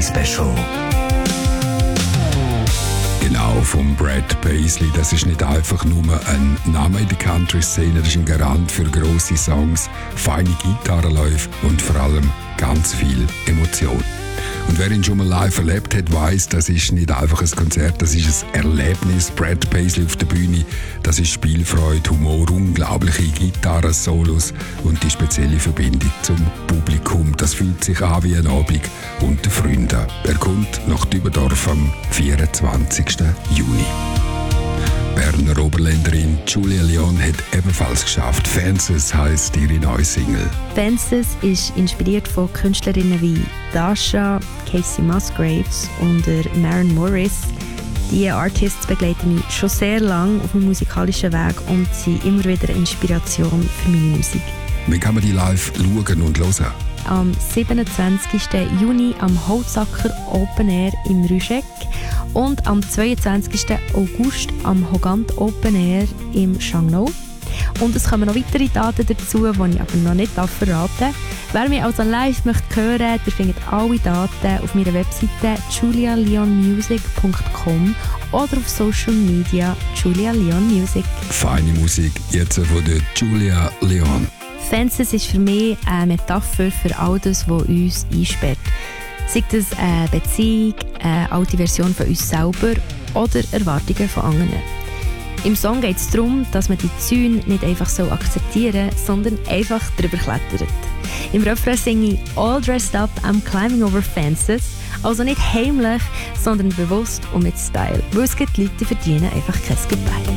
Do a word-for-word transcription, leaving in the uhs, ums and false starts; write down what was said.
Special. Genau, vom Brad Paisley. Das ist nicht einfach nur ein Name in der Country-Szene, das ist ein Garant für grosse Songs, feine Gitarrenläufe und vor allem ganz viel Emotion. Und wer ihn schon mal live erlebt hat, weiss, das ist nicht einfach ein Konzert, das ist ein Erlebnis. Brad Paisley auf der Bühne, das ist Spielfreude, Humor, unglaubliche Gitarren-Solos und die spezielle Verbindung zum Publikum. Das fühlt sich an wie ein Abend unter Freunden. Er kommt nach Dübendorf am vierundzwanzigsten Juni. Berner Oberländerin Julia Leon hat ebenfalls geschafft. «Fences» heisst ihre neue Single. «Fences» ist inspiriert von Künstlerinnen wie Dasha, Casey Musgraves und Maren Morris. Diese Artists begleiten mich schon sehr lange auf meinem musikalischen Weg und sind immer wieder Inspiration für meine Musik. Wie kann man die live schauen und hören? Am siebenundzwanzigsten Juni am Holzacker Open Air im Rüschegg und am zweiundzwanzigsten August am Hogant Open Air im Schangnau. Und es kommen noch weitere Daten dazu, die ich aber noch nicht verraten darf. Wer mich also live möchte hören, der findet alle Daten auf meiner Webseite julia leon music punkt com oder auf Social Media Julia Leon Music. Feine Musik, jetzt von der Julia Leon. «Fences» ist für mich eine Metapher für all das, was uns einsperrt. Sei das eine Beziehung, eine alte Version von uns selber oder Erwartungen von anderen. Im Song geht es darum, dass man die Zäune nicht einfach so akzeptieren, sondern einfach drüber klettert. Im Refrain singe ich «All dressed up, I'm climbing over fences», also nicht heimlich, sondern bewusst und mit Style, weil es gibt Leute, die verdienen einfach kein Goodbye.